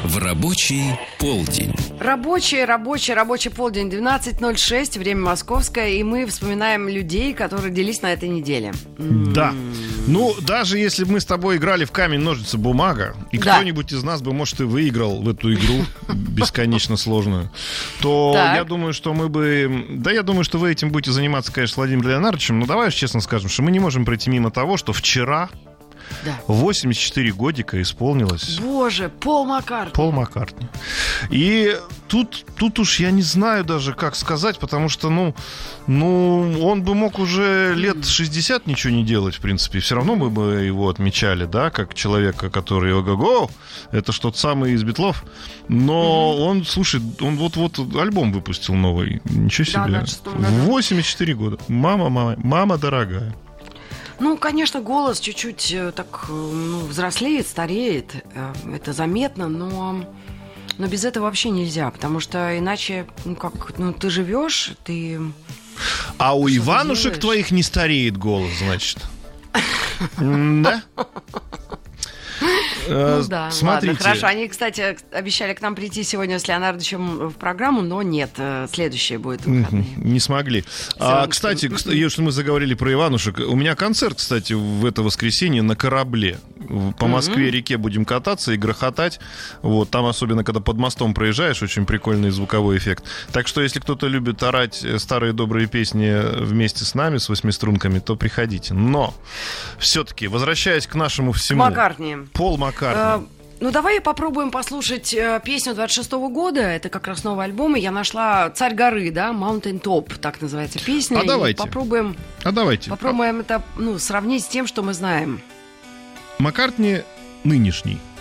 В рабочий полдень. Рабочий полдень, 12:06, время московское, и мы вспоминаем людей, которые родились на этой неделе. Да. Ну, даже если мы с тобой играли в камень, ножницы, бумага, и кто-нибудь из нас бы, может, и выиграл в эту игру бесконечно сложную, то я думаю, что мы бы... Да, я думаю, что вы этим будете заниматься, конечно, с Владимиром Леонардовичем, но давай уж честно скажем, что мы не можем пройти мимо того, что вчера 84 годика исполнилось. Боже, Пол Маккартни. И тут уж я не знаю даже, как сказать, потому что, он бы мог уже лет 60 ничего не делать, в принципе. Все равно мы бы его отмечали, да, как человека, который ого-го, это что-то самое из Битлов. Но он, слушай, он вот взял выпустил новый. Ничего себе. 84 года. Мама дорогая. Ну, конечно, голос чуть-чуть так взрослеет, стареет. Это заметно, но без этого вообще нельзя. Потому что иначе, ты живешь, ты... А у Иванушек твоих не стареет голос, значит? Да? Да, смотрите. Ладно, хорошо. Они, кстати, обещали к нам прийти сегодня с Леонардовичем в программу, но нет, следующее будет выходные. Не смогли. Кстати, если мы заговорили про Иванушек, у меня концерт, кстати, в это воскресенье на корабле. По Москве-реке будем кататься и грохотать. Вот, там, особенно, когда под мостом проезжаешь, очень прикольный звуковой эффект. Так что, если кто-то любит орать старые добрые песни вместе с нами, с восьмиструнками, то приходите. Но все-таки, возвращаясь к нашему всему... Пол Маккартни. Давай попробуем послушать песню 26-го года. Это как раз новый альбом. И я нашла «Царь горы», да, Mountain Top, так называется песня. Давайте. Попробуем это сравнить с тем, что мы знаем. Маккартни нынешний.